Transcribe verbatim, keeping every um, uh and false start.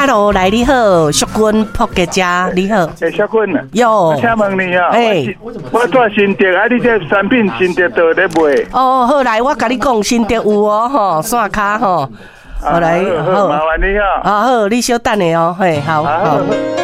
，Hello， 来你好，淑君朴家家，你好。 诶，小君啊， 哟， 请问你啊， 诶， 我做新竹啊，你这产品新竹都咧卖？ 哦，好来，我甲你讲，新竹有哦，吼，线卡吼，好来， 好，麻烦你啊。 啊好，你稍等下哦，嘿，好好。